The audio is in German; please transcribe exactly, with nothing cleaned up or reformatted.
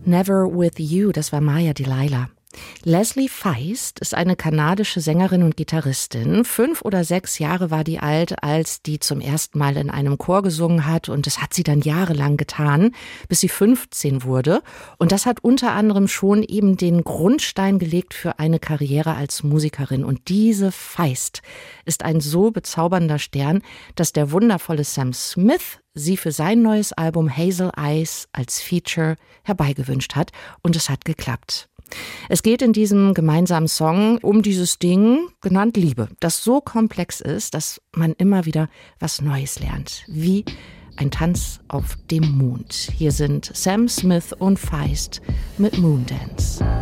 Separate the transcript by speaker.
Speaker 1: Never With You, das war Maya Delilah. Leslie Feist ist eine kanadische Sängerin und Gitarristin. Fünf oder sechs Jahre war die alt, als die zum ersten Mal in einem Chor gesungen hat. Und das hat sie dann jahrelang getan, bis sie fünfzehn wurde. Und das hat unter anderem schon eben den Grundstein gelegt für eine Karriere als Musikerin. Und diese Feist ist ein so bezaubernder Stern, dass der wundervolle Sam Smith sie für sein neues Album Hazel Eyes als Feature herbeigewünscht hat. Und es hat geklappt. Es geht in diesem gemeinsamen Song um dieses Ding, genannt Liebe, das so komplex ist, dass man immer wieder was Neues lernt. Wie ein Tanz auf dem Mond. Hier sind Sam Smith und Feist mit Moondance.